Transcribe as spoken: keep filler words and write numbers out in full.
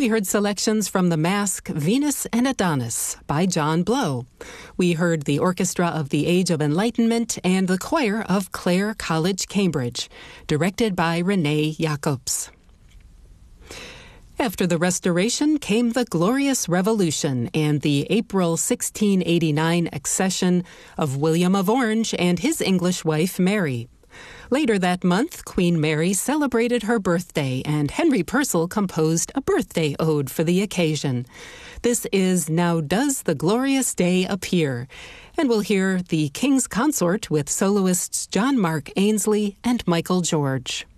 We heard selections from the Masque Venus and Adonis by John Blow. We heard the Orchestra of the Age of Enlightenment and the Choir of Clare College, Cambridge, directed by Renee Jacobs. After the Restoration came the Glorious Revolution and the April sixteen eighty-nine accession of William of Orange and his English wife Mary. Later that month, Queen Mary celebrated her birthday, and Henry Purcell composed a birthday ode for the occasion. This is Now Does the Glorious Day Appear, and we'll hear the King's Consort with soloists John Mark Ainsley and Michael George.